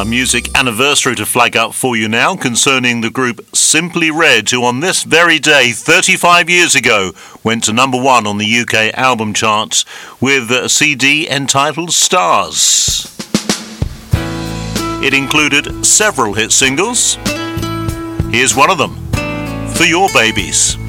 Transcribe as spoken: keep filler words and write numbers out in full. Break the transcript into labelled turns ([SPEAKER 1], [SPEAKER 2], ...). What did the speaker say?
[SPEAKER 1] A music anniversary to flag up for you now concerning the group Simply Red, who on this very day, thirty-five years ago, went to number one on the U K album charts with a C D entitled Stars. It included several hit singles. Here's one of them, For Your Babies.